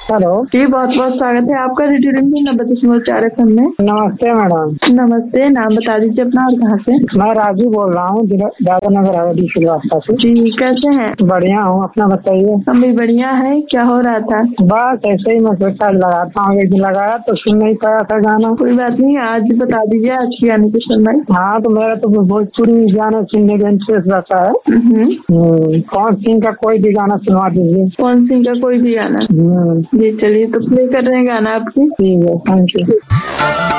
Hello जी, बहुत बहुत स्वागत है आपका रेडियो रिंग 90.4 FM में। नमस्ते मैडम। नमस्ते, नाम बता दीजिए अपना और कहाँ से? मैं राजू बोल रहा हूँ दादा नगर हवेली सिलवासा से। जी, कैसे हैं? बढ़िया हूँ, अपना बताइए। हम भी बढ़िया है। क्या हो रहा था? बस ऐसे ही मैं सोचा लगाता हूँ, एक दिन लगाया तो सुन नहीं पाया था गाना। कोई बात नहीं, आज बता दीजिए आज की गाने की सुनवाई। हाँ, तो मेरा तो भोजपुरी गाना सुनने का इंटरेस्ट रहता है। कौन सिंह का कोई भी गाना सुनवा दीजिए। कौन सिंह का कोई भी गाना? जी चलिए, तो प्ले कर रहे हैं गाना आपकी। ठीक है, थैंक यू।